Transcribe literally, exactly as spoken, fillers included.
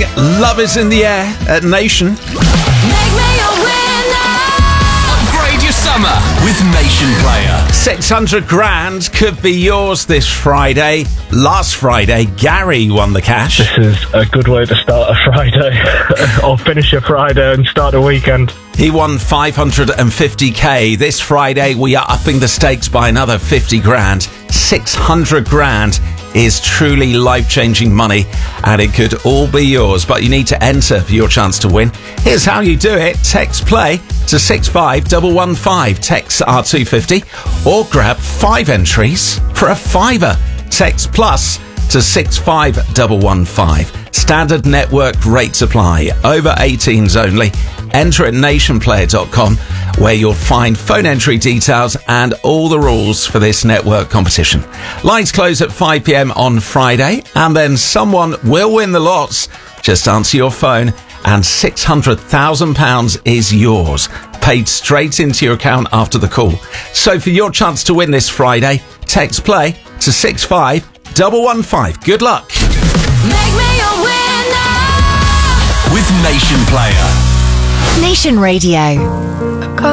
Love is in the Air at Nation. Make me a winner. Upgrade your summer with Nation Player. six hundred grand could be yours this Friday. Last Friday, Gary won the cash. This is a good way to start a Friday, or finish a Friday and start a weekend. He won five hundred fifty k. This Friday, we are upping the stakes by another fifty grand. six hundred grand is truly life-changing money, and it could all be yours, but you need to enter for your chance to win. Here's how you do it. Text play to six five one one five. Text R two fifty, or grab five entries for a fiver. Text plus to six five one one five. Standard network rates apply. Over eighteens only. Enter at nation player dot com, where you'll find phone entry details and all the rules for this network competition. Lines close at five p.m. on Friday, and then someone will win the lots. Just answer your phone, and six hundred thousand pounds is yours, paid straight into your account after the call. So for your chance to win this Friday, text play to six five one one five. Good luck. Make me a winner. With Nation Player. Nation Radio.